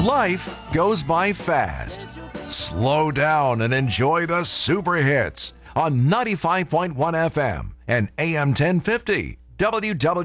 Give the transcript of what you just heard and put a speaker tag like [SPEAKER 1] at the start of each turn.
[SPEAKER 1] Life goes by fast. Slow down and enjoy the super hits on 95.1 FM and AM 1050 WW.